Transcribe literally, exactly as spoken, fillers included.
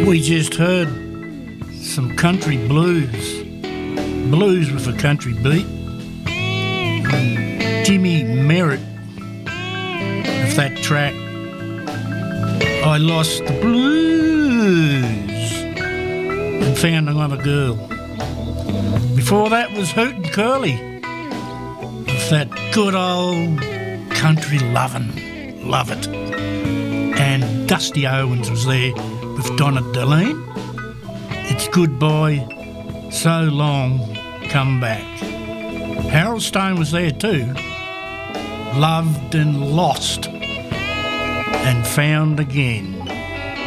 We just heard some country blues, blues with a country beat. And Jimmy Merritt with that track, I Lost the Blues and Found Another Girl. Before that was Hoot and Curly with that good old country lovin', love it. And Dusty Owens was there with Donna Deline. It's Goodbye, So Long, Come Back. Harold Stone was there too. Loved and Lost and Found Again.